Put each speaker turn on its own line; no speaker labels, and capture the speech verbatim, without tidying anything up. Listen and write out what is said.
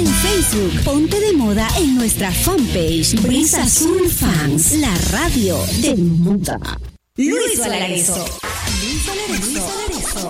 en Facebook. Ponte de moda en nuestra fanpage Brisa Azul Fans, la radio de moda. Luis Valareso. Luis Valareso.